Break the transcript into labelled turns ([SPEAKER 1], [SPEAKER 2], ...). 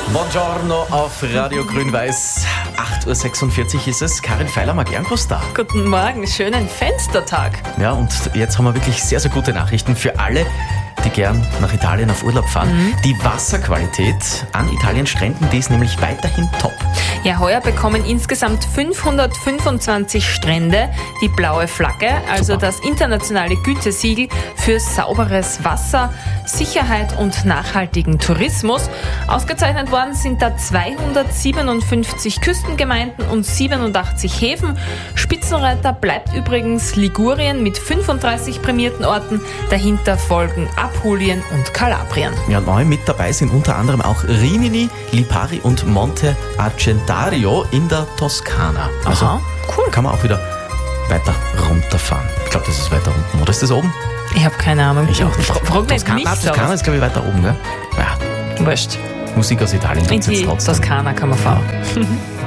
[SPEAKER 1] Buongiorno auf Radio Grün-Weiß. 8.46 Uhr ist es. Karin Feiler-Magernkost da.
[SPEAKER 2] Guten Morgen, schönen Fenstertag.
[SPEAKER 1] Ja, und jetzt haben wir wirklich sehr, sehr gute Nachrichten für alle, die gern nach Italien auf Urlaub fahren. Die Wasserqualität an Italiens Stränden, die ist nämlich weiterhin top.
[SPEAKER 2] Ja, heuer bekommen insgesamt 525 Strände die blaue Flagge, also
[SPEAKER 1] Super.
[SPEAKER 2] das internationale Gütesiegel für sauberes Wasser, Sicherheit und nachhaltigen Tourismus. Ausgezeichnet worden sind da 257 Küstengemeinden und 87 Häfen. Spitzenreiter bleibt übrigens Ligurien mit 35 prämierten Orten. Dahinter folgen Apulien und Kalabrien.
[SPEAKER 1] Ja, neu mit dabei sind unter anderem auch Rimini, Lipari und Monte Argentario in der Toskana. Also
[SPEAKER 2] Aha, cool.
[SPEAKER 1] kann man auch wieder weiter runterfahren. Ich glaube, das ist weiter unten. Oder ist das oben?
[SPEAKER 2] Ich habe keine Ahnung.
[SPEAKER 1] Ich auch nicht.
[SPEAKER 2] Frag nicht mich
[SPEAKER 1] Toskana ist, glaube ich, weiter oben, gell? Ja,
[SPEAKER 2] Wurscht.
[SPEAKER 1] Musik aus Italien
[SPEAKER 2] In
[SPEAKER 1] gibt es
[SPEAKER 2] die
[SPEAKER 1] jetzt trotzdem.
[SPEAKER 2] Toskana kann man fahren.